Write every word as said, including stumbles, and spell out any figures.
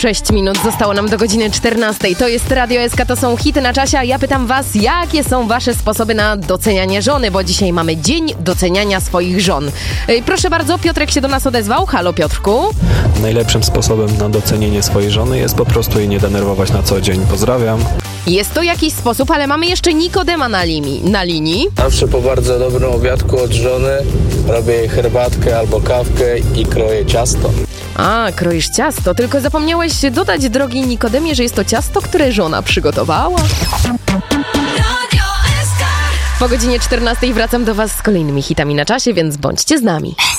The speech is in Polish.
sześć minut zostało nam do godziny czternastej. To jest Radio S K, to są hity na czasie, a ja pytam was, jakie są wasze sposoby na docenianie żony, bo dzisiaj mamy dzień doceniania swoich żon. Ej, proszę bardzo, Piotrek się do nas odezwał. Halo, Piotrku. Najlepszym sposobem na docenienie swojej żony jest po prostu jej nie denerwować na co dzień. Pozdrawiam. Jest to jakiś sposób, ale mamy jeszcze Nikodema na, limi, na linii. Zawsze po bardzo dobrym obiadku od żony robię jej herbatkę albo kawkę i kroję ciasto. A, kroisz ciasto, tylko zapomniałeś dodać, drogi Nikodemie, że jest to ciasto, które żona przygotowała. Po godzinie czternastej wracam do was z kolejnymi hitami na czasie, więc bądźcie z nami.